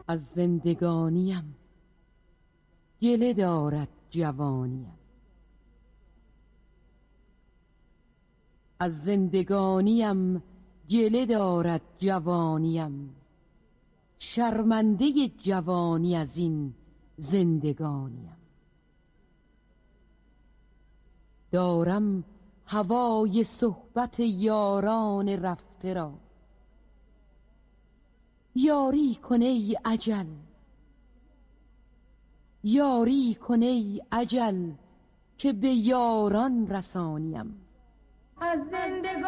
از زندگانیم گله دارد جوانیم. از زندگانیم گله دارد جوانیم، شرمنده جوانی از این زندگانیم. دارم هوای صحبت یاران رفته را، یاری کن ای اجل، یاری کن ای اجل که به یاران رسانیم. از زندگانی